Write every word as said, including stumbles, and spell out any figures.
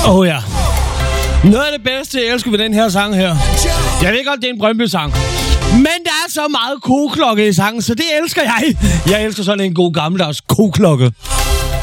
Åh oh, ja. Noget af det bedste, jeg elsker ved den her sang her. Jeg ved godt, det er en Brøndby-sang. Men der er så meget koklokke i sangen, så det elsker jeg. Jeg elsker sådan en god gammeldags koklokke.